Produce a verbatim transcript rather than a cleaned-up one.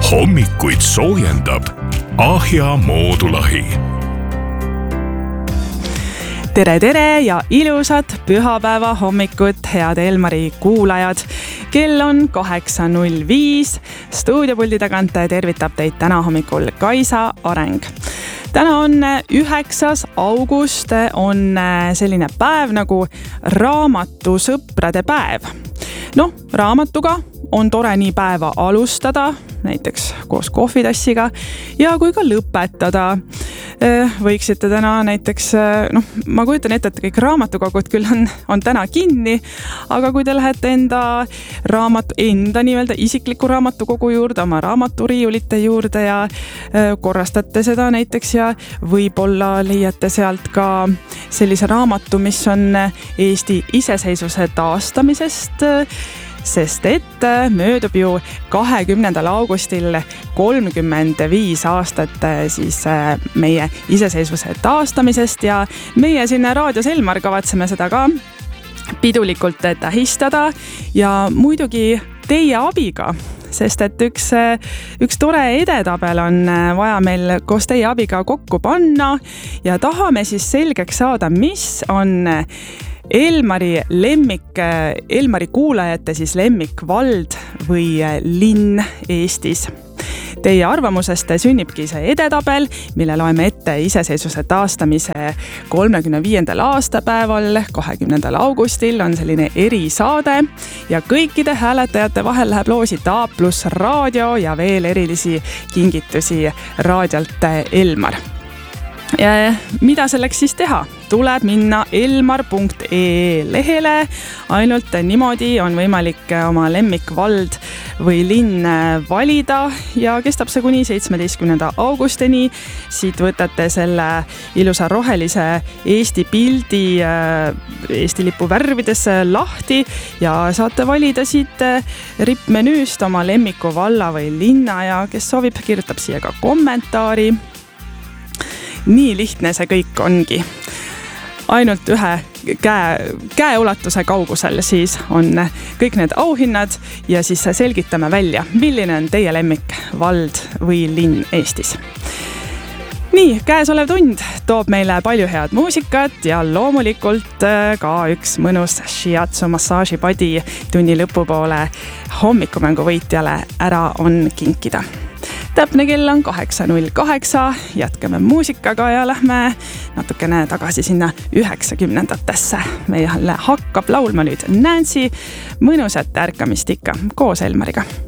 hommikuid soojendab Ahja moodulahi. Tere, tere ja ilusat pühapäeva hommikut, head Elmari kuulajad. Kell on kaheksa null viis. Stuudiopuldi tagant tervitab teid täna hommikul Kaisa Areng. Täna on üheksas august, on selline päev nagu raamatusõprade päev. No, raamatuga on tore nii päeva alustada, näiteks koos kohvitassiga, ja kui ka lõpetada. Võiksite täna näiteks, noh, ma kujutan ette, et kõik raamatukogud küll on, on täna kinni, aga kui te lähete enda raamat, enda nii-öelda isikliku raamatukogu juurde, oma raamaturiiulite juurde ja korrastate seda näiteks ja võib-olla leiate sealt ka sellise raamatu, mis on Eesti iseseisvuse taastamisest, sest et möödub ju kahekümnendal augustil kolmkümmend viis aastat siis meie iseseisvuse taastamisest ja meie siin Raadios Elmar kavatseme seda ka pidulikult tähistada ja muidugi teie abiga, sest et üks, üks tore edetabel on vaja meil koos teie abiga kokku panna ja tahame siis selgeks saada, mis on Elmari lemmik, Elmari kuulajate siis lemmikvald või linn Eestis. Teie arvamusest sünnibki see edetabel, mille loeme ette iseseisvuse taastamise kolmekümne viiendal aastapäeval, kahekümnendal augustil on selline erisaade ja kõikide hääletajate vahel läheb loosid A pluss raadio ja veel erilisi kingitusi raadiolt Elmar. Ja mida selleks siis teha? Tuleb minna elmar punkt ee lehele, ainult niimoodi on võimalik oma lemmikvald või linn valida ja kestab see kuni seitsmeteistkümnenda augustini. Siit võtate selle ilusa rohelise Eesti pildi Eesti lipu värvides lahti ja saate valida siit rippmenüüst oma lemmiku valla või linna ja kes soovib, kirjutab siia ka kommentaari. Nii lihtne see kõik ongi. Ainult ühe käe, käeulatuse kaugusel siis on kõik need auhinnad ja siis selgitame välja, milline on teie lemmik vald või linn Eestis. Nii, käesolev tund toob meile palju head muusikat ja loomulikult ka üks mõnus shiatsu massaažipadi tunni lõpupoole hommikumängu võitjale ära on kinkida. Täpne kell on kaheksa null kaheksa, jätkame muusikaga ja lähme natukene tagasi sinna üheksakümnendatesse. Meile hakkab laulma nüüd Nancy, mõnusat ärkamist ikka koos Elmariga.